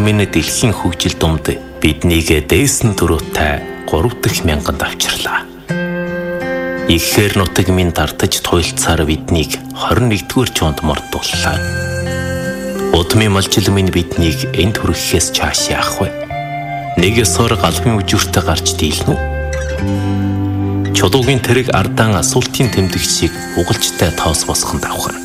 минь дэлхийн хөгжил думд биднийг дээсэн төрөөтэй 3 дахь мянганд авчирлаа. Ихээр нутаг минь дартаж туйлцаар биднийг 21-р чонд мордууллаа. Удмын малжил минь биднийг энд хүрэхээс чааш яах вэ? Нэг ёсоор галбын үжигтэй гарч дийлнэ үү? Чулуугийн тэрэг ардаан асуултын тэмдэгч шиг угалжтай тоос босгонд авахна.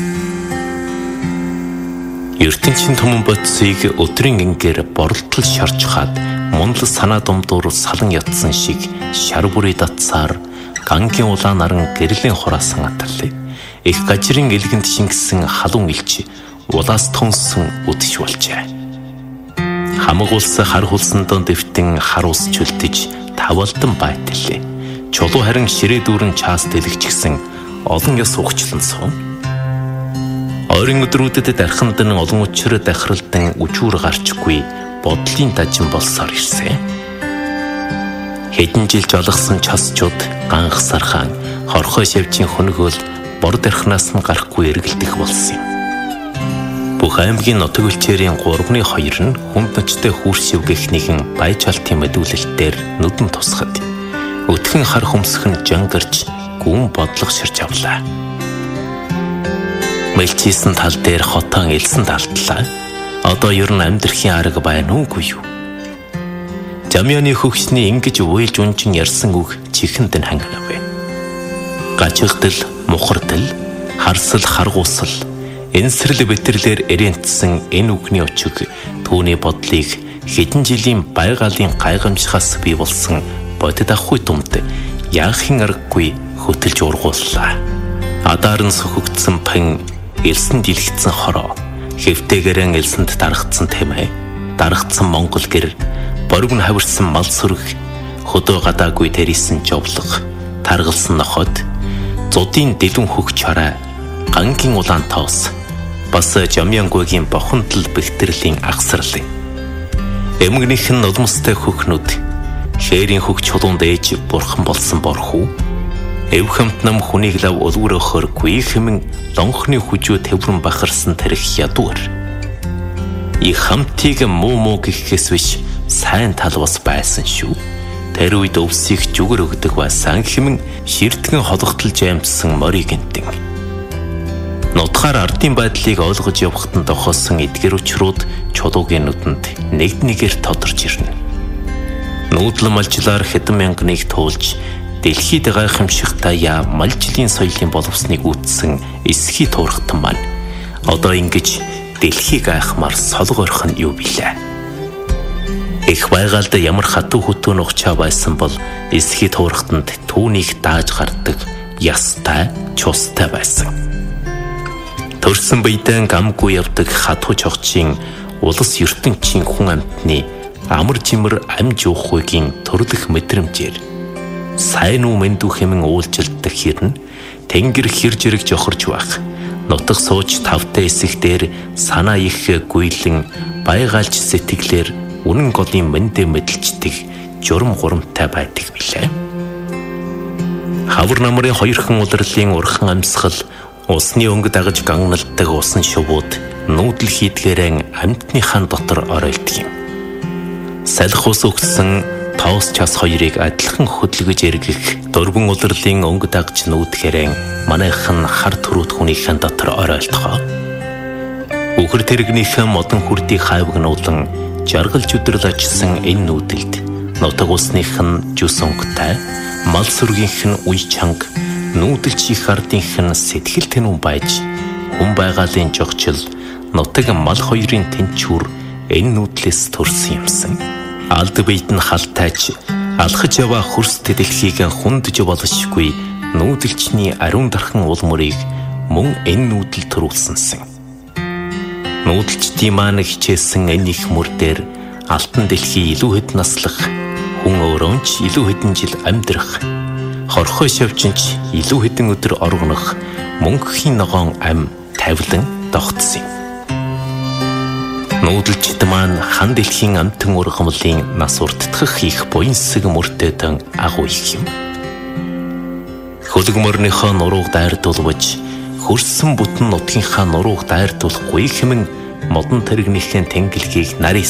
ертөнцийн түмэн бодисыг өдрийн ингээр боролтол шорч хаад мунлал санаа думдуур салан ятсан шиг шар бүрий татсаар гангийн улаан наран гэрлийн хураасан атарлаа. Их гажрын элгэнд шингэсэн халуун элч улаас тунсан үдшиж болжээ. Хамаг улс хар хулсандон дэвтэн хар ус чөлдөж тавалдан байталээ. Чулуу харин ширээ дүүрэн чаас дэлгэжсэн олон ёс ухчлан суун. Ойрын өдрүүдэд дархандан олон учир дахиралдан үжүүр гарчгүй бодлын дажин болсоор ирсэн. Хэдэн жил жолгосон часчууд ганхсархан хорхой шавжийн хөнөгөл бор дархнаас нь гарахгүй эргэлдэх болсон юм. Бүх аймгийн нутаг үлчээрийн 3/2 нь хүнд ночтой хүүрс шивгэх баяжалтын мэдүүлэлтээр нүдэн тусахад өтгөн хар хөмсөх нь жангарч гүн бодлого ширч авлаа. Мэлчийсэн тал дээр хотон элсэн талтлаа. Одоо ер нь амьдрахын арга байна уугүй юу? Жамяаны хөгшний ингэж уйлж унжин ярьсан үг чихэнд нь хангавэ. Гажигдал, мухардал, харсал, харгуусал, энсрэл бэтэрлэр эрентсэн энэ үгний очиг түүний бодлыг хэдэн жилийн байгалийн гайхамшигаас бий болсон бодит ахгүй думд яахын аргагүй хөтөлж ургууллаа. Адаар нь сөхөгдсөн пан элсэнд илгэцсэн хороо хэвтээгээрэн элсэнд дарагдсан тэмээ дарагдсан монгол гэр бориг нь хавирсан мал сүрэг хөдөө гадаагүй тэрийсэн жовлог таргалсан ноход зудын дэлүн хөгч хараа гангийн улаан тоос бас жамянгүйгийн бохондол бэхтэрлийн агсарлын эмгэнийх нь нулимстай хөхнүүд хээрийн хөх чулуунд ээж бурхан болсон борхуу эв хамтнам хүнийг лав улгөрөхөр гүй хэмэн лонхны хүжөө тэврэн бахарсан тэрх ядуур. И хамтыг муу гэхээс биш сайн тал бас байсан шүү. Тэр үед өвсийг жүгөр өгдөг байсан хэмэн ширтгэн холготолж аймсан морийг гэнтэн. Нутгаар ардын байдлыг ойлгож явахтан дохоосон эдгэр учрууд чулуугийн нүдэнд нэгднийгээр тодорч ирнэ. Нүүдлэн малжлаар хэдэн мянгныг туулж дэлхийд гайхамшигтай малжлын соёлын боловсныг үүссэн эсхий туурхтан маань одоо ингэж дэлхийг гайхмаар солго орхон юу билээ. Их байгалд ямар хатуу хөтөө нухчаа байсан бол эсхий туурхтанд түүнийг дааж гардаг ястай, чустай байсан. Төрсөн биедэн гамгүй явдаг хатуу чогчийн улас ертөнцийн хүн амьтны амар жимэр амж уухыгийн төрлөх мэдрэмжээр сайн уу мэндүү хэмэн уулжилдаг хэрнэ тэнгэр хэр зэрэг жохорч байх нутаг сууж тавтай эсэх дээр санаа их гүйлэн байгаалж сэтгэлээр үнэн голын мэндэ мэдлждэг журам гурамтай байдаг билээ. Хавар намрын хоёрхан улирлын урхан амьсгал усны өнгө дагаж гагналдаг усан шувууд нүүдэл хийдгээрэн амьтныхаа дотор оройлдог юм. Салхи ус өгсөн тоос час хоёрыг адилхан хөдөлгөж эргэх дөрвөн улирлын өнгө дагж нүүдгээрэн манайхан хар төрүүд хүнийхэн дотор оройлдохоо. Үхэр тэрэгнийхэн модон хүрдийг хайвагнуулан жаргалж өдрөл ажсан энэ нүүдэлд нутаг усных нь жүс өнгөтэй мал сүргийнх нь үе чанга нүүдэлч их ардынх нь сэтгэл тэнүүн байж хүн байгалийн жогчл нутаг мал хоёрын тэнчүр энэ нүүдлээс төрсөн юмсан. Алд бийт нь халтайч алхаж яваа хөрс дэлхийг хундж болшгүй нүүдэлчний ариун дархан уул мөрийг мөн энэ нүүдэл төрүүлсэнсэн. Нүүдэлчдийн маань хичээсэн энэ их мөр дээр алтан дэлхий илүү хэд наслах хүн өөрөөнч илүү хэдэн жил амьдрах хорхой шавжинч илүү хэдэн өдөр оргонох мөнхийн ногоон ам тавилан тогтсон. Нүүдэлчд маань хан дэлхийн амтан ургамлын нас уртдах их буянсаг мөртөдөн агуу их юм. Хөлгмөрнийхөө нурууг дайрдуулж хөрсөн бүтэн нутгийнхаа нурууг дайрдуулахгүй хэмээн модон тэрэгнийхэн тэнгэлгийг нарийн